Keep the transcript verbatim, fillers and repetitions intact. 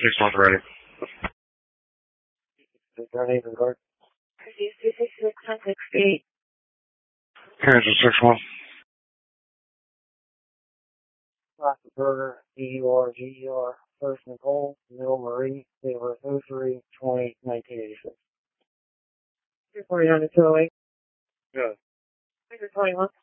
Six months ready. Grenade regard. two six six one six eight. Kansas six one. Rocky Burger, D U R G E R, First Nicole, Middle Marie, date of birth oh three twenty nineteen eighty-six. two forty-nine to two oh eight. Good. twenty-one.